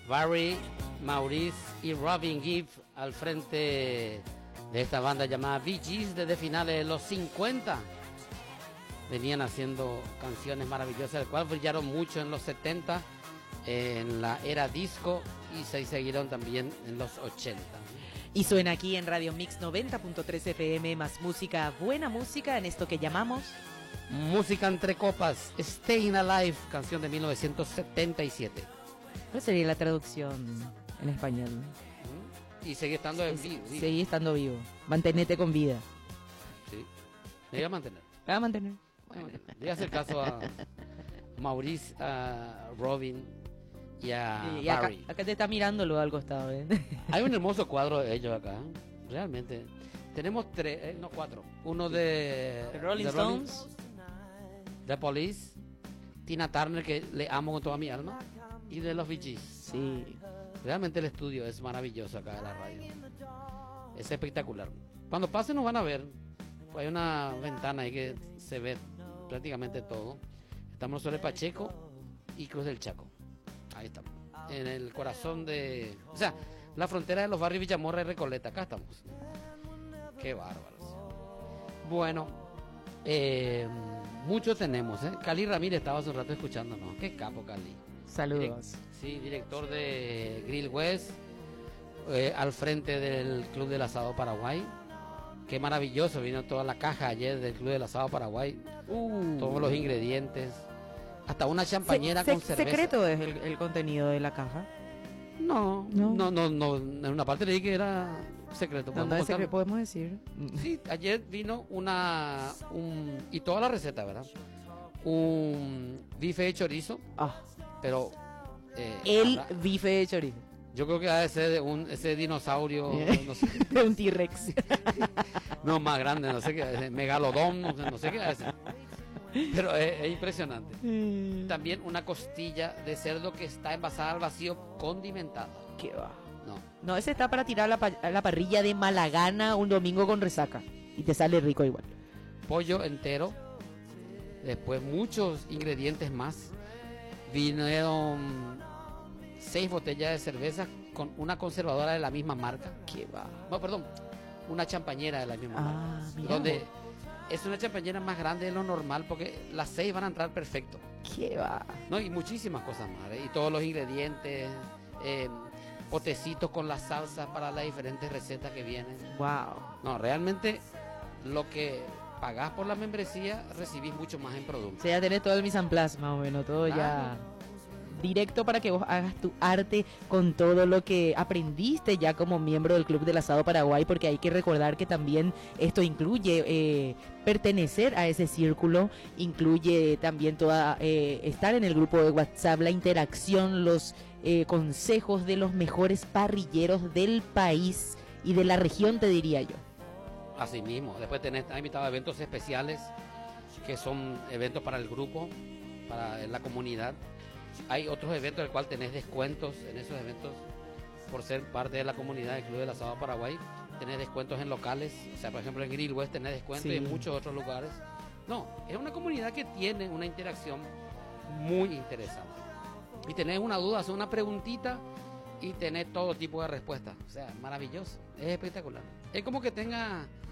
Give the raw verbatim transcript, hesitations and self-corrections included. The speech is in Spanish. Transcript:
Barry, Maurice y Robin Gibb al frente de esta banda llamada Bee Gees desde finales de los cincuenta. Venían haciendo canciones maravillosas, las cuales brillaron mucho en los setenta, en la era disco, y se siguieron también en los ochenta. Y suena aquí en Radio Mix noventa punto tres F M, más música, buena música en esto que llamamos Música entre copas, Staying Alive, canción de mil novecientos setenta y siete. ¿Cuál sería la traducción en español? Y sigue estando en vivo. Sigue estando vivo. Mantenete con vida. Sí, me voy a mantener. Me voy a mantener. Le voy a hacer caso a Maurice, a Robin y a y acá, Barry. acá te está mirándolo al costado, ¿eh? Hay un hermoso cuadro de ellos acá, realmente. Tenemos tres, eh, no cuatro. Uno de The Rolling de Stones, The Police, Tina Turner, que le amo con toda mi alma, y de los Bee Gees. sí. Realmente el estudio es maravilloso acá de la radio. Es espectacular. Cuando pasen nos van a ver. Hay una ventana ahí que se ve prácticamente todo. Estamos sobre Pacheco y Cruz del Chaco. Ahí estamos. En el corazón de... O sea, la frontera de los barrios Villamorra y Recoleta. Acá estamos. Qué bárbaros. Bueno, eh, mucho tenemos, ¿eh? Cali Ramírez estaba hace un rato escuchándonos. Qué capo, Cali. Saludos. Direct, sí, director de Grill West, eh, al frente del Club del Asado Paraguay. Qué maravilloso, vino toda la caja ayer del Club del Asado Paraguay. Uh. Todos los ingredientes. Hasta una champañera se, con se, cerveza. ¿Secreto es el, el contenido de la caja? No, no, no, no, no. En una parte leí que era secreto. No, no es secreto, podemos decir. Sí, ayer vino una... Un, y toda la receta, ¿verdad? Un bife de chorizo. Ah. Pero... Eh, el habrá, bife de chorizo. Yo creo que ha de ser un, ese dinosaurio... No sé. Un T-Rex. No, más grande, no sé qué, megalodón, no sé, no sé qué es. Pero es, es impresionante. Mm. También una costilla de cerdo que está envasada al vacío, condimentada. ¿Qué va? No. No, ese está para tirar a la, pa a la parrilla de Malagana un domingo con resaca. Y te sale rico igual. Pollo entero. Después muchos ingredientes más. Vinieron seis botellas de cerveza con una conservadora de la misma marca. ¿Qué va? No, perdón. Una champañera de la misma ah, marca. Mira donde vos. Es una champañera más grande de lo normal porque las seis van a entrar perfecto. ¿Qué va? No, y muchísimas cosas más, ¿eh? Y todos los ingredientes, eh, potecitos con las salsas para las diferentes recetas que vienen. Wow. No, realmente lo que pagás por la membresía recibís mucho más en producto. O sea, ya tenés todo el mise en place, más o menos, todo claro. Ya directo para que vos hagas tu arte con todo lo que aprendiste ya como miembro del Club del Asado Paraguay, porque hay que recordar que también esto incluye eh, pertenecer a ese círculo, incluye también toda eh, estar en el grupo de WhatsApp, la interacción, los eh, consejos de los mejores parrilleros del país y de la región, te diría yo. Así mismo, después tenés invitado a eventos especiales que son eventos para el grupo, para la comunidad. Hay otros eventos en los cuales tenés descuentos en esos eventos por ser parte de la comunidad del Club del Asado Paraguay. Tenés descuentos en locales, o sea, por ejemplo en Grill West tenés descuentos sí. Y en muchos otros lugares. No, es una comunidad que tiene una interacción muy interesante. Y tenés una duda, haces una preguntita y tenés todo tipo de respuestas. O sea, maravilloso, es espectacular. Es como que tenga